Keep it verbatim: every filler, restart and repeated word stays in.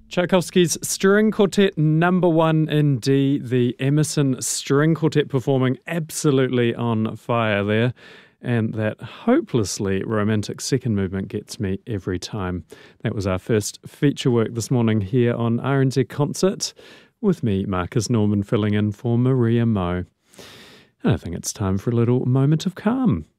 Tchaikovsky's String Quartet number one in D, the Emerson String Quartet performing absolutely on fire there. And that hopelessly romantic second movement gets me every time. That was our first feature work this morning here on R N Z Concert, with me, Marcus Norman, filling in for Maria Moe. And I think it's time for a little moment of calm.